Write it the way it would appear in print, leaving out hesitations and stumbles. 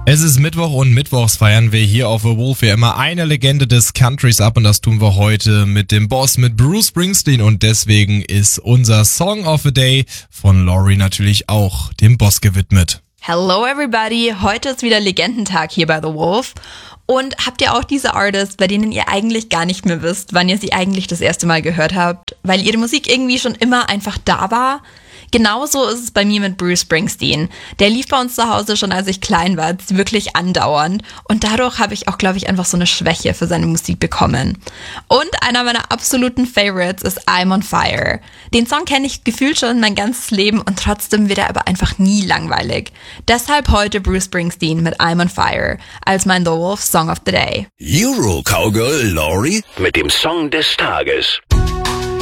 Es ist Mittwoch und mittwochs feiern wir hier auf The Wolf ja immer eine Legende des Countries ab und das tun wir heute mit dem Boss, mit Bruce Springsteen und deswegen ist unser Song of the Day von Laurie natürlich auch dem Boss gewidmet. Hello everybody, heute ist wieder Legendentag hier bei The Wolf und habt ihr auch diese Artists, bei denen ihr eigentlich gar nicht mehr wisst, wann ihr sie eigentlich das erste Mal gehört habt, weil ihre Musik irgendwie schon immer einfach da war? Genauso ist es bei mir mit Bruce Springsteen. Der lief bei uns zu Hause schon, als ich klein war, wirklich andauernd. Und dadurch habe ich auch, glaube ich, einfach so eine Schwäche für seine Musik bekommen. Und einer meiner absoluten Favorites ist I'm on Fire. Den Song kenne ich gefühlt schon mein ganzes Leben und trotzdem wird er aber einfach nie langweilig. Deshalb heute Bruce Springsteen mit I'm on Fire als mein The Wolf Song of the Day. Euro Cowgirl Laurie mit dem Song des Tages.